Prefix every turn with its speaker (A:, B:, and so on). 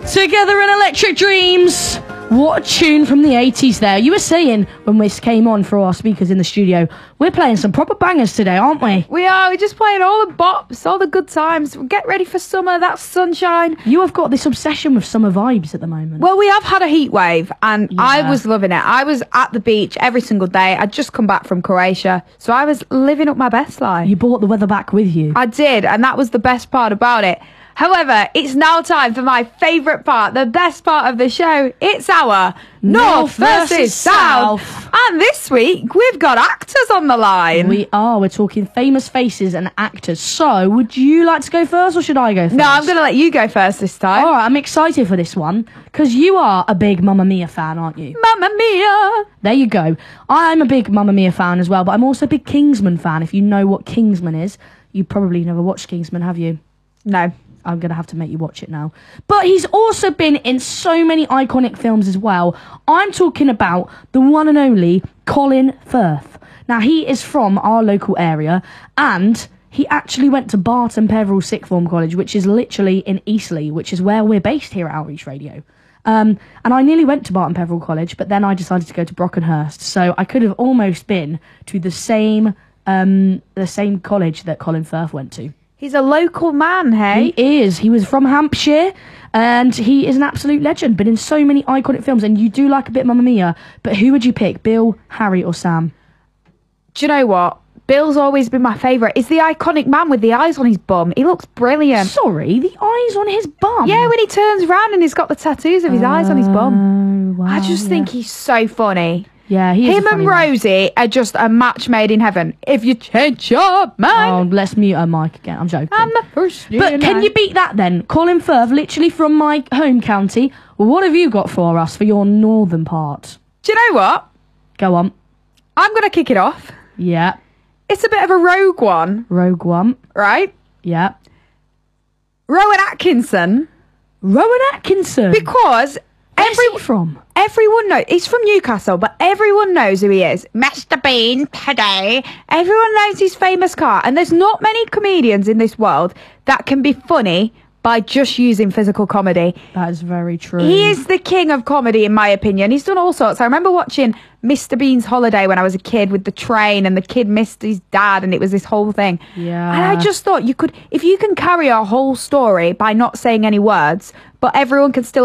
A: Together in Electric Dreams. What a tune from the 80s there. You were saying when we came on for our speakers in the studio, we're playing some proper bangers today, aren't we?
B: We are. We're just playing all the bops, all the good times. Get ready for summer. That's sunshine.
A: You have got this obsession with summer vibes at the moment.
B: Well, we have had a heat wave and I was loving it. I was at the beach every single day. I'd just come back from Croatia, so I was living up my best life.
A: You brought the weather back with you.
B: I did, and that was the best part about it. However, it's now time for my favourite part, the best part of the show. It's our North versus South. And this week, we've got actors on the line.
A: We are. We're talking famous faces and actors. So, would you like to go first or should I go first?
B: No, I'm going to let you go first this time.
A: All right, I'm excited for this one because you are a big Mamma Mia fan, aren't you?
B: Mamma Mia!
A: There you go. I'm a big Mamma Mia fan as well, but I'm also a big Kingsman fan. If you know what Kingsman is, you probably never watched Kingsman, have you?
B: No.
A: I'm going to have to make you watch it now. But he's also been in so many iconic films as well. I'm talking about the one and only Colin Firth. Now, he is from our local area, and he actually went to Barton Peveril Sixth Form College, which is literally in Eastleigh, which is where we're based here at Outreach Radio. And I nearly went to Barton Peveril College, but then I decided to go to Brockenhurst. So I could have almost been to the same college that Colin Firth went to.
B: He's a local man, hey?
A: He is. He was from Hampshire, and he is an absolute legend. Been in so many iconic films, and you do like a bit Mamma Mia, but who would you pick, Bill, Harry, or Sam?
B: Do you know what? Bill's always been my favourite. He's the iconic man with the eyes on his bum. He looks brilliant.
A: Sorry, the eyes on his bum?
B: Yeah, when he turns round and he's got the tattoos of his eyes on his bum.
A: Wow,
B: I just think he's so funny.
A: Yeah, he is.
B: Him and Rosie are just a match made in heaven. If you change your mind.
A: Oh, let's mute her mic again. I'm joking.
B: I'm the first.
A: But can you beat that then? Colin Firth, literally from my home county. What have you got for us for your northern part?
B: Do you know what?
A: Go on.
B: I'm going to kick it off.
A: Yeah.
B: It's a bit of a rogue one.
A: Rogue one.
B: Right?
A: Yeah.
B: Rowan Atkinson.
A: Rowan Atkinson?
B: Because
A: Where's he from?
B: Everyone knows. He's from Newcastle, but everyone knows who he is. Mr. Bean today. Everyone knows his famous car. And there's not many comedians in this world that can be funny by just using physical comedy.
A: That is very true.
B: He is the king of comedy, in my opinion. He's done all sorts. I remember watching Mr. Bean's Holiday when I was a kid with the train, and the kid missed his dad, and it was this whole thing.
A: Yeah.
B: And I just thought, if you can carry a whole story by not saying any words, but everyone can still